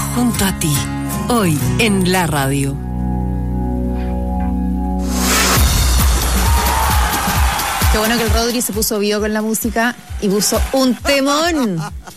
junto a ti, hoy en la radio. Qué bueno que el Rodri se puso vivo con la música y puso un temón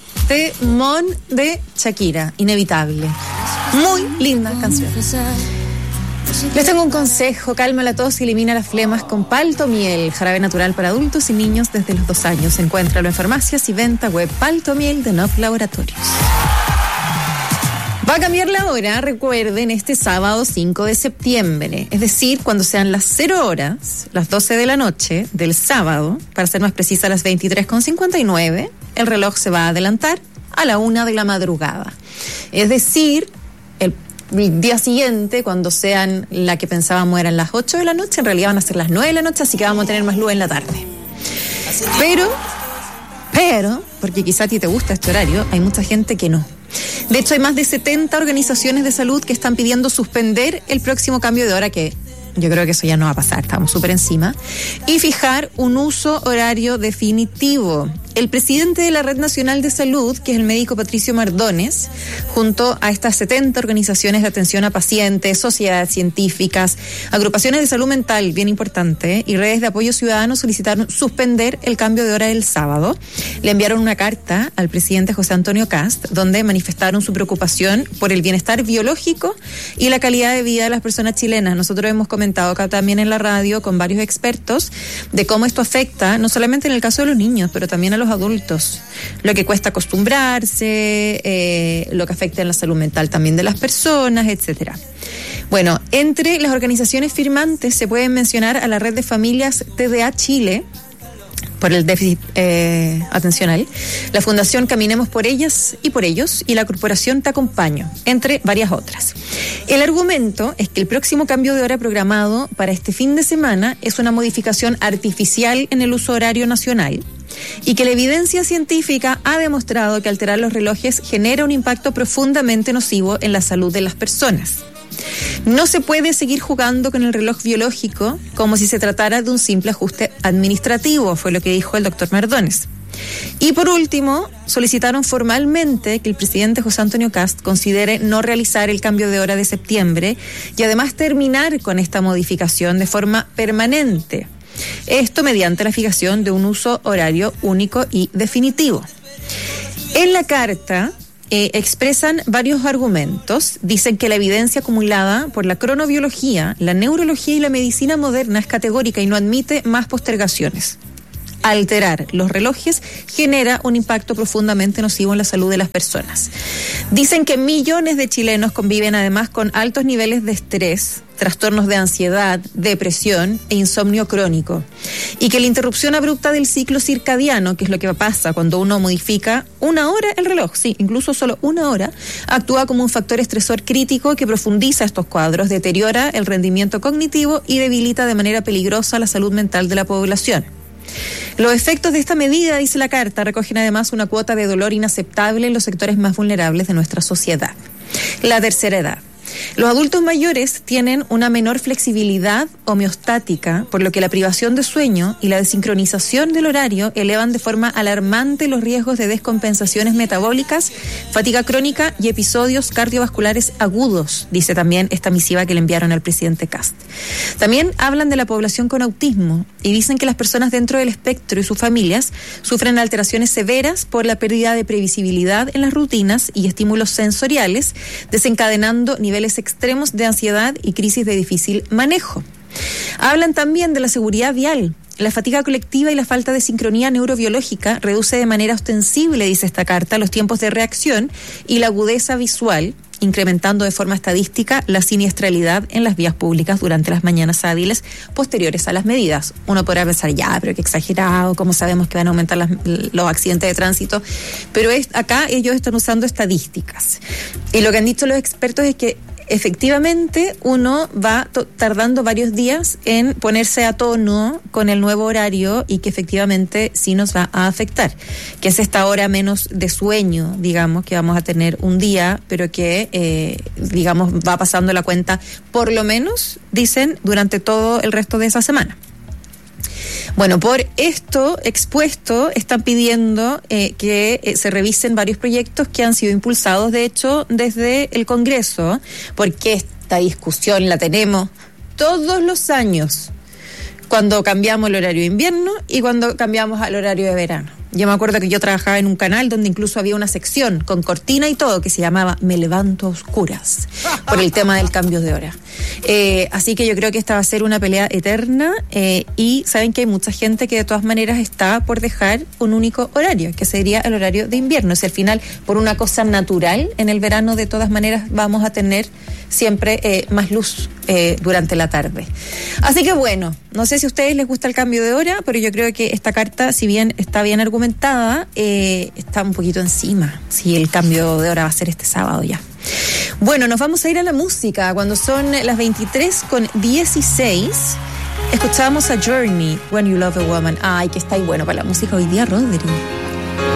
de Shakira, inevitable. Muy linda canción. Les tengo un consejo: calma la tos y elimina las flemas con Paltomiel, jarabe natural para adultos y niños desde los 2 años. Encuéntralo en farmacias y venta web. Paltomiel de Nov Laboratorios. Va a cambiar la hora, recuerden, este sábado 5 de septiembre. Es decir, cuando sean las 0 horas, las 12 de la noche del sábado, para ser más precisa, las 23:59, el reloj se va a adelantar a la 1 de la madrugada. Es decir, el día siguiente, cuando sean la que pensábamos eran las 8 de la noche, en realidad van a ser las 9 de la noche, así que vamos a tener más luz en la tarde. Pero, porque quizá a ti te gusta este horario, hay mucha gente que no. De hecho, hay más de 70 organizaciones de salud que están pidiendo suspender el próximo cambio de hora, que yo creo que eso ya no va a pasar, estamos súper encima, y fijar un uso horario definitivo. El presidente de la Red Nacional de Salud, que es el médico Patricio Mardones, junto a estas 70 organizaciones de atención a pacientes, sociedades científicas, agrupaciones de salud mental, bien importante, y redes de apoyo ciudadano, solicitaron suspender el cambio de hora del sábado. Le enviaron una carta al presidente José Antonio Kast, donde manifestaron su preocupación por el bienestar biológico y la calidad de vida de las personas chilenas. Nosotros hemos comentado acá también en la radio con varios expertos de cómo esto afecta, no solamente en el caso de los niños, pero también a los adultos, lo que cuesta acostumbrarse, lo que afecta en la salud mental también de las personas, etcétera. Bueno, entre las organizaciones firmantes se pueden mencionar a la Red de Familias TDA Chile, por el déficit atencional, la Fundación Caminemos por Ellas y por Ellos y la Corporación Te Acompaño, entre varias otras. El argumento es que el próximo cambio de hora programado para este fin de semana es una modificación artificial en el uso horario nacional y que la evidencia científica ha demostrado que alterar los relojes genera un impacto profundamente nocivo en la salud de las personas. No se puede seguir jugando con el reloj biológico como si se tratara de un simple ajuste administrativo, fue lo que dijo el doctor Mardones. Y por último, solicitaron formalmente que el presidente José Antonio Kast considere no realizar el cambio de hora de septiembre y además terminar con esta modificación de forma permanente. Esto mediante la fijación de un uso horario único y definitivo. En la carta expresan varios argumentos. Dicen que la evidencia acumulada por la cronobiología, la neurología y la medicina moderna es categórica y no admite más postergaciones. Alterar los relojes genera un impacto profundamente nocivo en la salud de las personas. Dicen que millones de chilenos conviven además con altos niveles de estrés, trastornos de ansiedad, depresión e insomnio crónico. Y que la interrupción abrupta del ciclo circadiano, que es lo que pasa cuando uno modifica 1 hora el reloj, sí, incluso solo 1 hora, actúa como un factor estresor crítico que profundiza estos cuadros, deteriora el rendimiento cognitivo y debilita de manera peligrosa la salud mental de la población. Los efectos de esta medida, dice la carta, recogen además una cuota de dolor inaceptable en los sectores más vulnerables de nuestra sociedad. La tercera edad. Los adultos mayores tienen una menor flexibilidad homeostática, por lo que la privación de sueño y la desincronización del horario elevan de forma alarmante los riesgos de descompensaciones metabólicas, fatiga crónica y episodios cardiovasculares agudos, dice también esta misiva que le enviaron al presidente Kast. También hablan de la población con autismo y dicen que las personas dentro del espectro y sus familias sufren alteraciones severas por la pérdida de previsibilidad en las rutinas y estímulos sensoriales, desencadenando niveles extremos de ansiedad y crisis de difícil manejo. Hablan también de la seguridad vial. La fatiga colectiva y la falta de sincronía neurobiológica reduce de manera ostensible, dice esta carta, los tiempos de reacción y la agudeza visual, incrementando de forma estadística la siniestralidad en las vías públicas durante las mañanas hábiles posteriores a las medidas. Uno podrá pensar, ya, pero qué exagerado, ¿cómo sabemos que van a aumentar los accidentes de tránsito? Pero acá ellos están usando estadísticas. Y lo que han dicho los expertos es que efectivamente uno va tardando varios días en ponerse a tono con el nuevo horario y que efectivamente sí nos va a afectar, que es esta hora menos de sueño, digamos, que vamos a tener un día, pero que digamos va pasando la cuenta, por lo menos dicen, durante todo el resto de esa semana. Bueno, por esto expuesto están pidiendo que se revisen varios proyectos que han sido impulsados, de hecho, desde el Congreso, porque esta discusión la tenemos todos los años, cuando cambiamos el horario de invierno y cuando cambiamos al horario de verano. Yo me acuerdo que yo trabajaba en un canal donde incluso había una sección con cortina y todo que se llamaba Me levanto a oscuras por el tema del cambio de hora. Así que yo creo que esta va a ser una pelea eterna y saben que hay mucha gente que de todas maneras está por dejar un único horario, que sería el horario de invierno. Si al final, por una cosa natural, en el verano de todas maneras vamos a tener siempre más luz durante la tarde. Así que bueno, no sé si a ustedes les gusta el cambio de hora, pero yo creo que esta carta, si bien está bien argumentada, está un poquito encima. Si el cambio de hora va a ser este sábado ya. Bueno, nos vamos a ir a la música. Cuando son las 23:16, escuchamos a Journey, When You Love a Woman. Ay, que está ahí bueno para la música hoy día, Rodri.